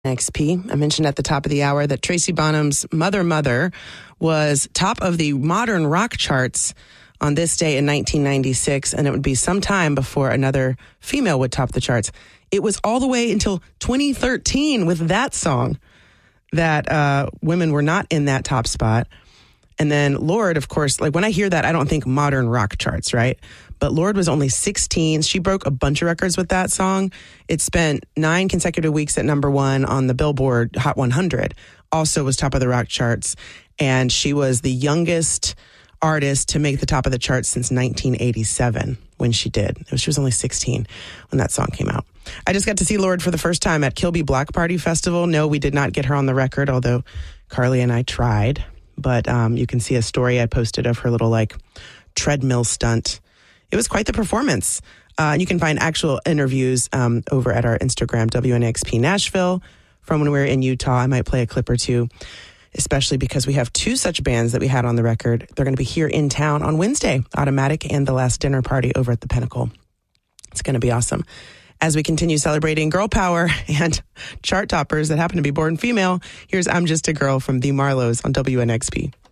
XP. I mentioned at the top of the hour that Tracy Bonham's Mother was top of the modern rock charts on this day in 1996, and it would be some time before another female would top the charts. It was all the way until 2013 with that song that women were not in that top spot. And then Lorde, of course, like when I hear that, I don't think modern rock charts, right? But Lorde was only 16. She broke a bunch of records with that song. It spent 9 consecutive weeks at number 1 on the Billboard Hot 100. Also was top of the rock charts. And she was the youngest artist to make the top of the charts since 1987 when she did. She was only 16 when that song came out. I just got to see Lorde for the first time at Kilby Block Party Festival. No, we did not get her on the record, although Carly and I tried. But you can see a story I posted of her little treadmill stunt. It was quite the performance. You can find actual interviews over at our Instagram, WNXP Nashville, from when we were in Utah. I might play a clip or two, especially because we have 2 such bands that we had on the record. They're going to be here in town on Wednesday, Automatic and The Last Dinner Party over at the Pinnacle. It's going to be awesome. As we continue celebrating girl power and chart toppers that happen to be born female, here's I'm Just a Girl from The Marlows on WNXP.